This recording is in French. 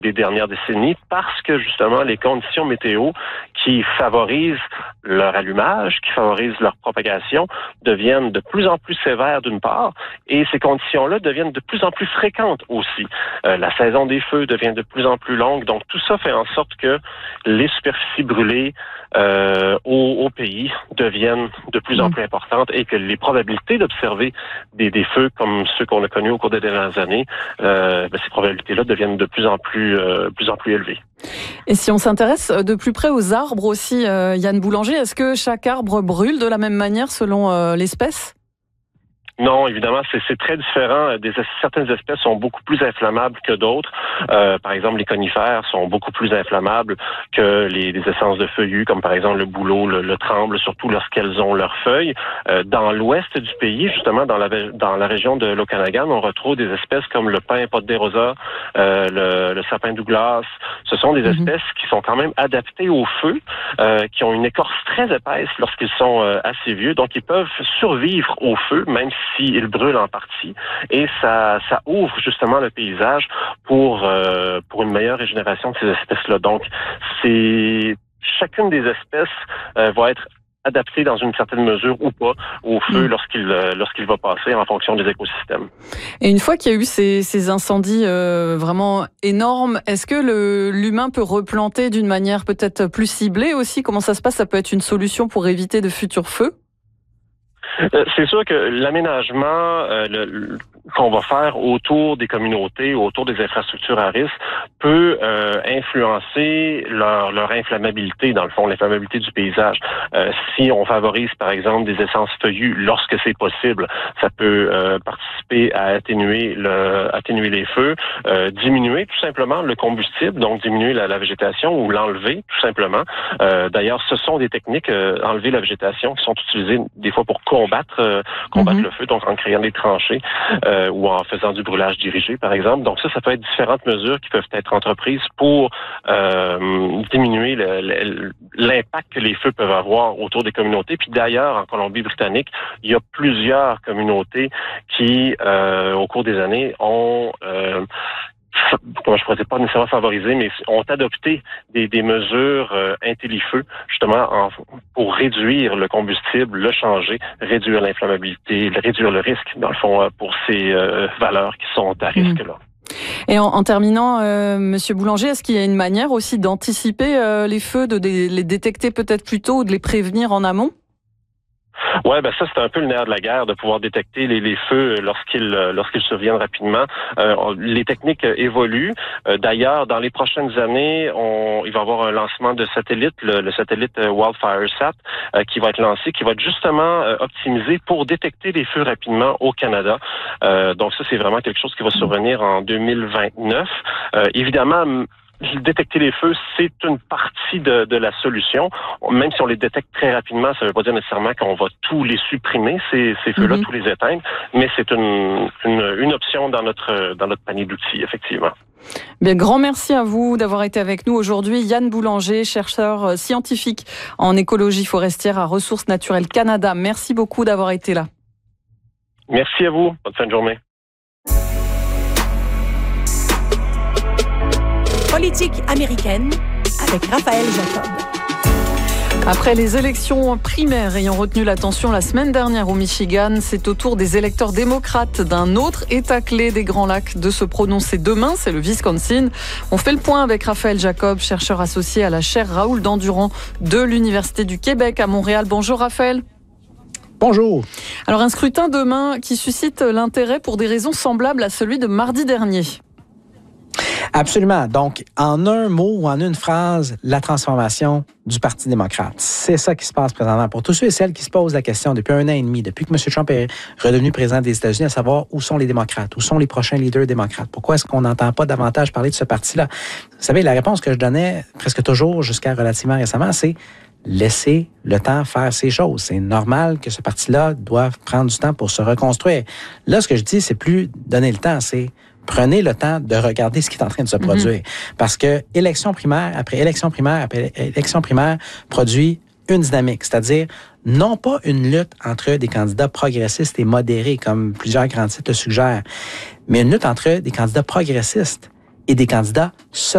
des dernières décennies parce que justement les conditions météo qui favorisent leur allumage, qui favorisent leur propagation, deviennent de plus en plus sévères d'une part, et ces conditions-là deviennent de plus en plus fréquentes aussi. La saison des feux devient de plus en plus longue, donc tout ça fait en sorte que les superficies brûlées au pays deviennent de plus en plus importantes et que les probabilités d'observer des feux comme ceux qu'on a connus au cours des dernières années, ces probabilités-là deviennent de plus en plus élevées. Et si on s'intéresse de plus près aux arbres aussi, Yann Boulanger, est-ce que chaque arbre brûle de la même manière selon l'espèce? Non, évidemment, c'est très différent. Certaines espèces sont beaucoup plus inflammables que d'autres. Par exemple, les conifères sont beaucoup plus inflammables que les essences de feuillus, comme par exemple le bouleau, le tremble, surtout lorsqu'elles ont leurs feuilles. Dans l'ouest du pays, justement, dans la région de l'Okanagan, on retrouve des espèces comme le pin pot de rosa, le sapin Douglas. Ce sont des espèces qui sont quand même adaptées au feu, qui ont une écorce très épaisse lorsqu'ils sont assez vieux, donc ils peuvent survivre au feu, même s'ils brûlent en partie, et ça ouvre justement le paysage pour une meilleure régénération de ces espèces-là. Donc, chacune des espèces va être adaptée dans une certaine mesure ou pas au feu lorsqu'il va passer en fonction des écosystèmes. Et une fois qu'il y a eu ces incendies vraiment énormes, est-ce que l'humain peut replanter d'une manière peut-être plus ciblée aussi? Comment ça se passe? Ça peut être une solution pour éviter de futurs feux? C'est sûr que l'aménagement qu'on va faire autour des communautés, autour des infrastructures à risque, peut influencer leur inflammabilité, dans le fond, l'inflammabilité du paysage. Si on favorise, par exemple, des essences feuillues lorsque c'est possible, ça peut participer à atténuer les feux, diminuer tout simplement le combustible, donc diminuer la végétation ou l'enlever tout simplement. D'ailleurs, ce sont des techniques, enlever la végétation, qui sont utilisées des fois pour combattre le feu, donc en créant des tranchées ou en faisant du brûlage dirigé, par exemple. Donc ça peut être différentes mesures qui peuvent être entreprises pour diminuer l'impact que les feux peuvent avoir autour des communautés. Puis d'ailleurs, en Colombie-Britannique, il y a plusieurs communautés qui, au cours des années, ont comment je pourrais dire, pas nécessairement favoriser, mais ont adopté des mesures anti-feu, justement, pour réduire le combustible, le changer, réduire l'inflammabilité, réduire le risque, dans le fond, pour ces valeurs qui sont à risque, là. Et en terminant, Monsieur Boulanger, est-ce qu'il y a une manière aussi d'anticiper les feux, de les détecter peut-être plus tôt ou de les prévenir en amont? Ouais, ça c'est un peu le nerf de la guerre, de pouvoir détecter les feux lorsqu'ils surviennent rapidement. Les techniques évoluent. D'ailleurs, dans les prochaines années, il va y avoir un lancement de satellite, le satellite WildfireSat, qui va être lancé, qui va être justement optimisé pour détecter les feux rapidement au Canada. Donc ça, c'est vraiment quelque chose qui va survenir en 2029. Évidemment, détecter les feux, c'est une partie de la solution. Même si on les détecte très rapidement, ça ne veut pas dire nécessairement qu'on va tous les supprimer, ces feux-là, tous les éteindre, mais c'est une option dans notre panier d'outils, effectivement. Bien, grand merci à vous d'avoir été avec nous aujourd'hui. Yann Boulanger, chercheur scientifique en écologie forestière à Ressources naturelles Canada. Merci beaucoup d'avoir été là. Merci à vous. Bonne fin de journée. Politique américaine avec Raphaël Jacob. Après les élections primaires ayant retenu l'attention la semaine dernière au Michigan, c'est au tour des électeurs démocrates d'un autre État clé des Grands Lacs de se prononcer demain, c'est le Wisconsin. On fait le point avec Raphaël Jacob, chercheur associé à la chaire Raoul Dandurand de l'Université du Québec à Montréal. Bonjour Raphaël. Bonjour. Alors un scrutin demain qui suscite l'intérêt pour des raisons semblables à celui de mardi dernier. Absolument. Donc, en un mot ou en une phrase, la transformation du Parti démocrate. C'est ça qui se passe présentement. Pour tous ceux et celles qui se posent la question depuis 1 an et demi, depuis que M. Trump est redevenu président des États-Unis, à savoir où sont les démocrates, où sont les prochains leaders démocrates. Pourquoi est-ce qu'on n'entend pas davantage parler de ce parti-là? Vous savez, la réponse que je donnais presque toujours jusqu'à relativement récemment, c'est laisser le temps faire ses choses. C'est normal que ce parti-là doive prendre du temps pour se reconstruire. Là, ce que je dis, c'est plus donner le temps, c'est prenez le temps de regarder ce qui est en train de se produire. Parce que élection primaire après élection primaire après élection primaire produit une dynamique, c'est-à-dire non pas une lutte entre des candidats progressistes et modérés, comme plusieurs grands sites le suggèrent, mais une lutte entre des candidats progressistes et des candidats